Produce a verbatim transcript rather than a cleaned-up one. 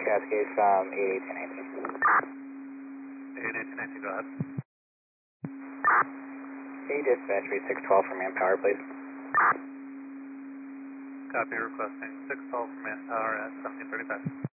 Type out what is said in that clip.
Cascade from eight eighteen nineteen. eight eighteen nineteen, go ahead. Hey, dispatch, three six one two for manpower, please. Copy, requesting six twelve for manpower at seventeen thirty-five.